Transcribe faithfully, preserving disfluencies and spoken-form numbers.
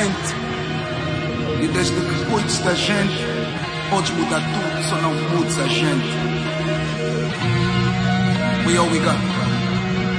momento e desde que cuides da gente, podes mudar tudo, só não mudes a gente. We all we got.